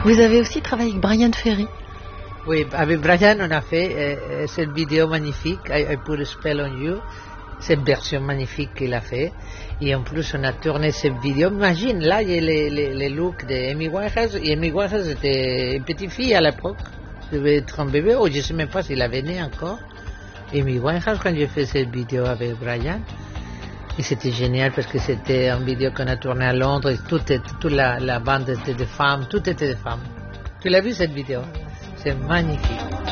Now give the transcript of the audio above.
Vous avez aussi travaillé avec Bryan Ferry. Oui, avec Bryan, on a fait cette vidéo magnifique, I Put a Spell on You, cette version magnifique qu'il a fait. Et en plus, on a tourné cette vidéo. Imagine, là, il y a les looks d'Amy Winehouse. Et Amy Winehouse était une petite fille à l'époque. Je devais être un bébé, ou je ne sais même pas s'il avait né encore. Amy Winehouse, quand j'ai fait cette vidéo avec Bryan. Et c'était génial parce que c'était une vidéo qu'on a tournée à Londres. Et toute la bande était de femmes, tout était de femmes. Tu l'as vu cette vidéo? C'est magnifique.